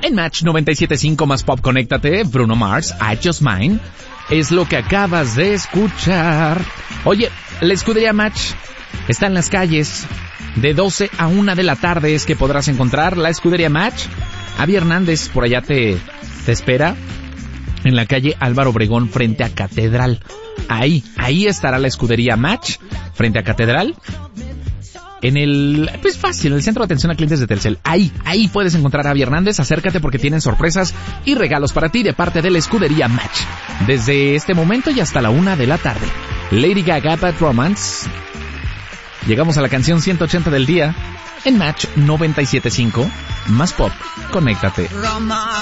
En Match 97.5 más pop, conéctate, Bruno Mars, I Just Mine, es lo que acabas de escuchar. Oye, la escudería Match está en las calles. De 12 a 1 de la tarde es que podrás encontrar la escudería Match. Avi Hernández por allá te espera en la calle Álvaro Obregón frente a Catedral. Ahí estará la escudería Match frente a Catedral. En el, pues fácil, el centro de atención a clientes de Telcel. Ahí puedes encontrar a Avi Hernández. Acércate porque tienen sorpresas y regalos para ti de parte de la escudería Match. Desde este momento y hasta la 1 de la tarde. Lady Gaga, Bad Romance. Llegamos a la canción 180 del día en Match 97.5. Más pop, conéctate.